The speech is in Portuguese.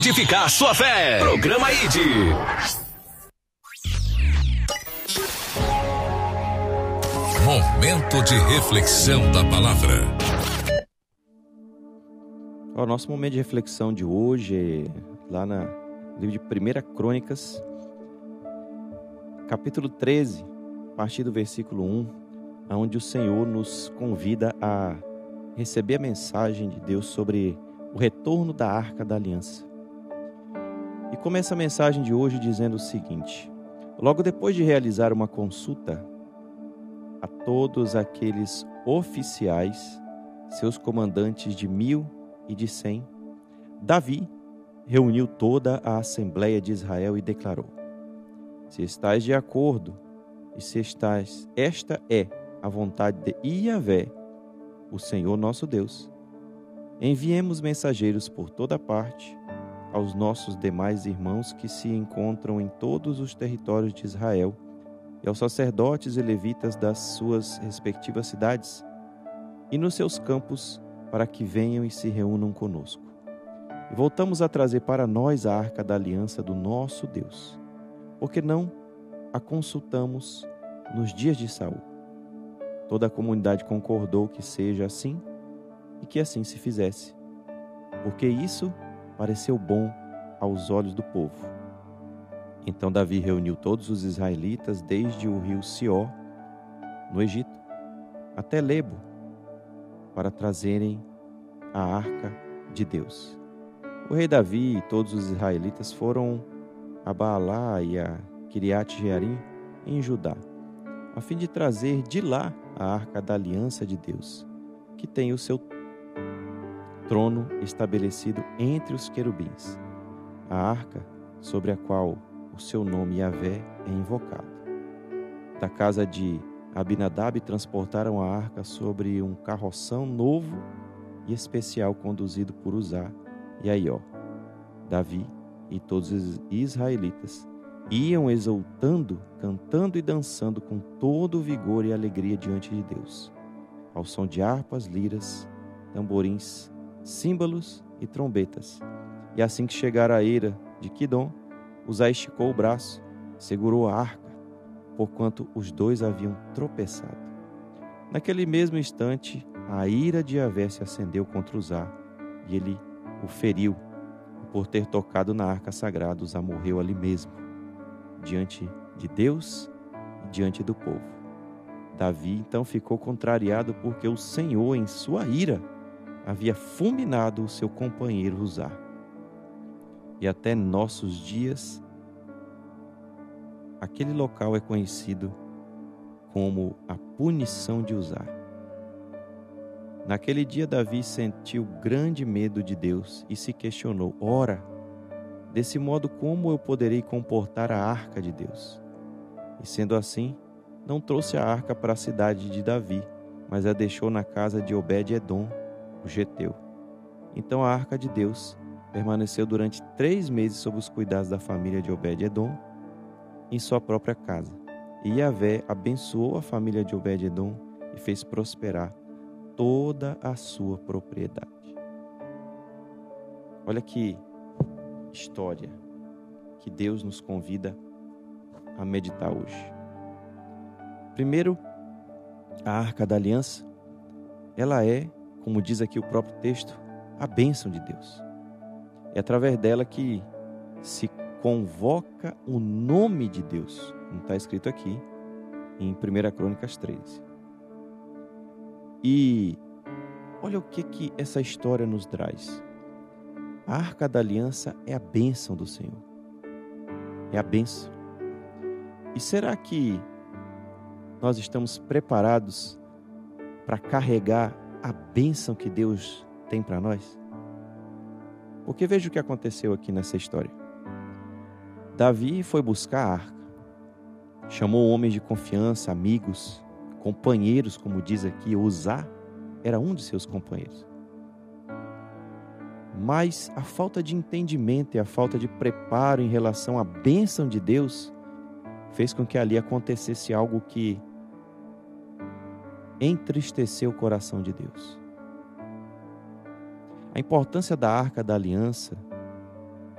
Edificar sua fé. Programa ID. Momento de reflexão da palavra. O nosso momento de reflexão de hoje é lá no livro de 1 Crônicas, capítulo 13, a partir do versículo 1, onde o Senhor nos convida a receber a mensagem de Deus sobre o retorno da Arca da Aliança. E começa a mensagem de hoje dizendo o seguinte: logo depois de realizar uma consulta a todos aqueles oficiais, seus comandantes de 1000 e de 100, Davi reuniu toda a Assembleia de Israel e declarou: se estáis de acordo e se estáis, esta é a vontade de Yahvé, o Senhor nosso Deus, enviemos mensageiros por toda parte aos nossos demais irmãos que se encontram em todos os territórios de Israel e aos sacerdotes e levitas das suas respectivas cidades e nos seus campos, para que venham e se reúnam conosco. E voltamos a trazer para nós a Arca da Aliança do nosso Deus, porque não a consultamos nos dias de Saul. Toda a comunidade concordou que seja assim e que assim se fizesse, porque isso pareceu bom aos olhos do povo. Então Davi reuniu todos os israelitas desde o rio Sior, no Egito, até Lebo, para trazerem a Arca de Deus. O rei Davi e todos os israelitas foram a Baalá e a Quiriate-Jearim, em Judá, a fim de trazer de lá a Arca da Aliança de Deus, que tem o seu trono estabelecido entre os querubins, a arca sobre a qual o seu nome Yahvé é invocado. Da casa de Abinadab transportaram a arca sobre um carroção novo e especial conduzido por Uzá e Aió. Davi e todos os israelitas iam exultando, cantando e dançando com todo o vigor e alegria diante de Deus, ao som de harpas, liras, tamborins, símbolos e trombetas. E assim que chegaram à eira de Quidom, Uzá esticou o braço, segurou a arca, porquanto os dois haviam tropeçado. Naquele mesmo instante, a ira de Yahvé se acendeu contra Uzá, e ele o feriu. Por ter tocado na arca sagrada, Uzá morreu ali mesmo, diante de Deus e diante do povo. Davi então ficou contrariado, porque o Senhor, em sua ira, havia fulminado o seu companheiro Uzá. E até nossos dias, aquele local é conhecido como a punição de Uzá. Naquele dia, Davi sentiu grande medo de Deus e se questionou: ora, desse modo como eu poderei comportar a arca de Deus? E sendo assim, não trouxe a arca para a cidade de Davi, mas a deixou na casa de Obed-edom, o geteu. Então a arca de Deus permaneceu durante 3 meses sob os cuidados da família de Obed-edom em sua própria casa. E Yahvé abençoou a família de Obed-edom e fez prosperar toda a sua propriedade. Olha que história que Deus nos convida a meditar hoje. Primeiro, a Arca da Aliança, ela é, como diz aqui o próprio texto, a bênção de Deus. É através dela que se convoca o nome de Deus, como está escrito aqui em 1 Crônicas 13. E olha o que essa história nos traz. A Arca da Aliança é a bênção do Senhor. É a bênção. E será que nós estamos preparados para carregar a bênção que Deus tem para nós? Porque veja o que aconteceu aqui nessa história. Davi foi buscar a arca, chamou homens de confiança, amigos, companheiros, como diz aqui. Uzá era um de seus companheiros. Mas a falta de entendimento e a falta de preparo em relação à bênção de Deus fez com que ali acontecesse algo que entristeceu o coração de Deus. A importância da Arca da Aliança